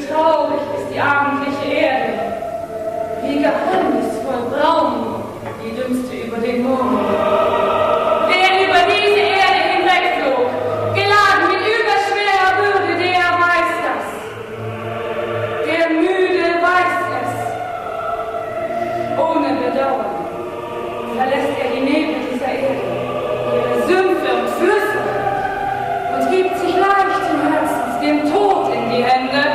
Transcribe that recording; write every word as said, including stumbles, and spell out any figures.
traurig ist die abendliche Erde, wie geheimnisvoll braun die Dünste über den Mond. Wer über diese Erde hinwegflog, geladen mit überschwerer Würde, der weiß das. Der Müde weiß es. Ohne Bedauern verlässt er die Nebel dieser Erde, ihre Sümpfe und Flüsse, und gibt sich leichten Herzens dem Tod in die Hände.